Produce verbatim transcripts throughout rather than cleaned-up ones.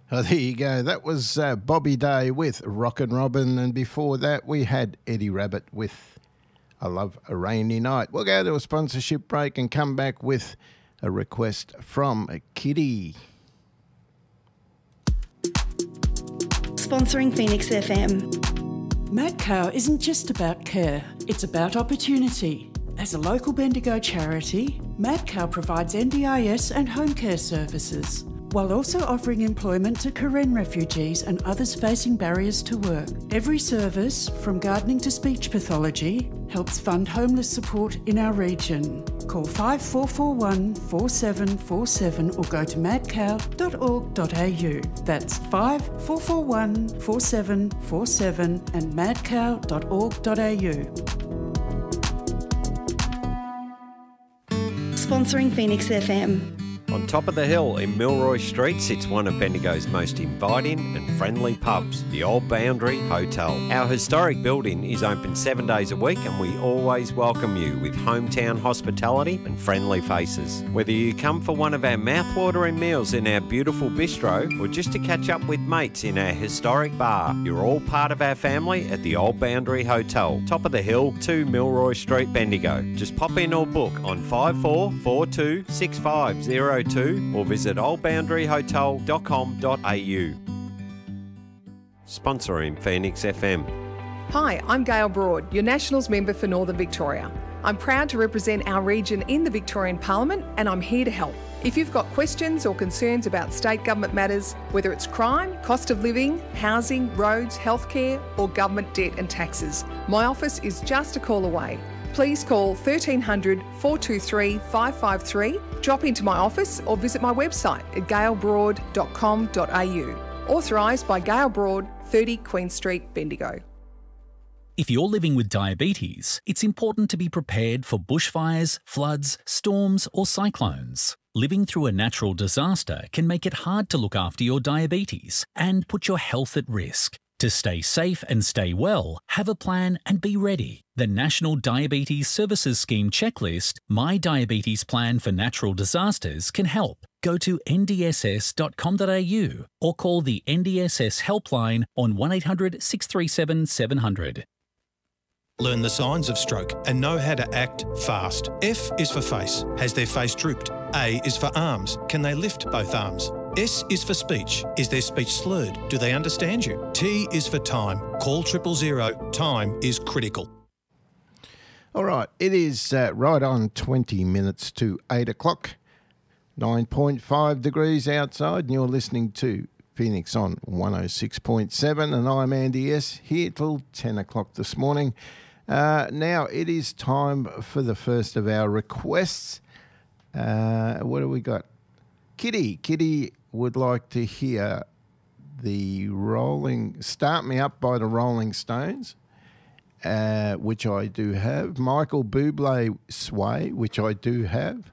Oh, there you go. That was uh, Bobby Day with Rockin' Robin, and before that we had Eddie Rabbit with I Love a Rainy Night. We'll go to a sponsorship break and come back with a request from Kitty. Sponsoring Phoenix F M. MadCow isn't just about care, it's about opportunity. As a local Bendigo charity, MadCow provides N D I S and home care services, while also offering employment to Karen refugees and others facing barriers to work. Every service, from gardening to speech pathology, helps fund homeless support in our region. Call five four four one, four seven four seven or go to madcow dot org dot a u. That's five four four one, four seven four seven and madcow dot org dot a u. Sponsoring Phoenix F M. On top of the hill in Milroy Street sits one of Bendigo's most inviting and friendly pubs, the Old Boundary Hotel. Our historic building is open seven days a week and we always welcome you with hometown hospitality and friendly faces. Whether you come for one of our mouthwatering meals in our beautiful bistro or just to catch up with mates in our historic bar, you're all part of our family at the Old Boundary Hotel, top of the hill, two Milroy Street, Bendigo. Just pop in or book on five four four two, six five zero two or visit old boundary hotel dot com dot a u. Sponsoring Phoenix F M. Hi, I'm Gail Broad, your Nationals member for Northern Victoria. I'm proud to represent our region in the Victorian Parliament and I'm here to help. If you've got questions or concerns about state government matters, whether it's crime, cost of living, housing, roads, healthcare or government debt and taxes, my office is just a call away. Please call thirteen hundred, four two three, five five three, drop into my office or visit my website at gail broad dot com dot a u. Authorised by Gail Broad, thirty Queen Street, Bendigo. If you're living with diabetes, it's important to be prepared for bushfires, floods, storms or cyclones. Living through a natural disaster can make it hard to look after your diabetes and put your health at risk. To stay safe and stay well, have a plan and be ready. The National Diabetes Services Scheme checklist, My Diabetes Plan for Natural Disasters, can help. Go to n d s s dot com dot a u or call the N D S S helpline on one eight hundred, six three seven, seven hundred. Learn the signs of stroke and know how to act fast. F is for face. Has their face drooped? A is for arms. Can they lift both arms? S is for speech. Is their speech slurred? Do they understand you? T is for time. Call triple zero. Time is critical. All right, it is uh, right on twenty minutes to eight o'clock, nine point five degrees outside, and you're listening to Phoenix on one oh six point seven, and I'm Andy S. here till ten o'clock this morning. Uh, now, it is time for the first of our requests. Uh, what do we got? Kitty. Kitty would like to hear the Rolling... Start Me Up by the Rolling Stones, uh, which I do have. Michael Bublé, Sway, which I do have.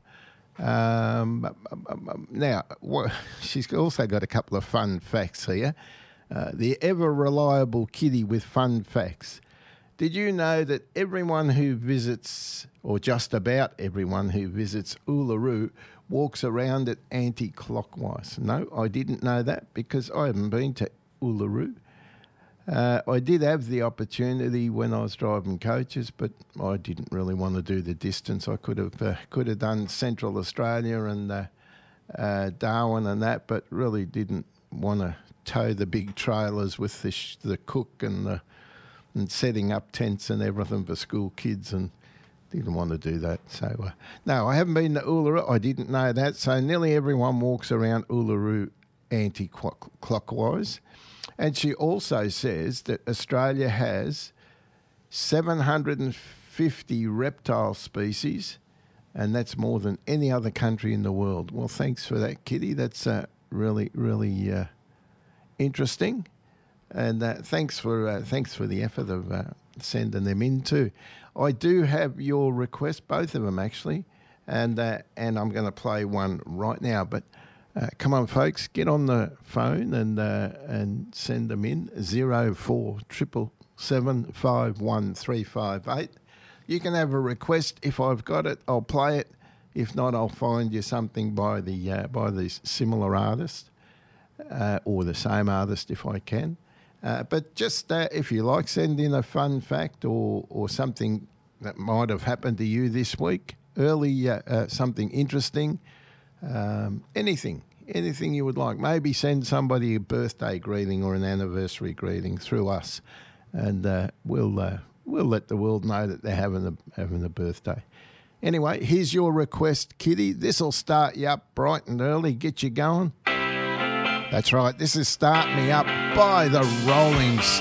Um, now, what, she's also got a couple of fun facts here. Uh, the ever-reliable Kitty with fun facts. Did you know that everyone who visits, or just about everyone who visits Uluru, walks around it anti-clockwise? No, I didn't know that because I haven't been to Uluru. Uh, I did have the opportunity when I was driving coaches, but I didn't really want to do the distance. I could have uh, could have done Central Australia and uh, uh, Darwin and that, but really didn't want to tow the big trailers with the sh- the cook and the and setting up tents and everything for school kids, and didn't want to do that. So uh, no, I haven't been to Uluru. I didn't know that. So nearly everyone walks around Uluru anti-clockwise. And she also says that Australia has seven hundred fifty reptile species, and that's more than any other country in the world. Well, thanks for that, Kitty. That's uh, really, really uh, interesting. And uh, thanks for uh, thanks for the effort of uh, sending them in too. I do have your request, both of them actually, and uh, and I'm going to play one right now. But Uh, come on, folks, get on the phone and uh, and send them in, zero four triple seven five one three five eight. You can have a request. If I've got it, I'll play it. If not, I'll find you something by the uh, by these similar artists. uh, or the same artist if I can. Uh, but just uh, if you like, send in a fun fact or, or something that might have happened to you this week, early, uh, uh, something interesting, um, anything, anything you would like. Maybe send somebody a birthday greeting or an anniversary greeting through us, and uh, we'll uh, we'll let the world know that they're having a having a birthday. Anyway, here's your request, Kitty. This'll start you up bright and early, get you going. That's right, this is Start Me Up by the Rolling Stones.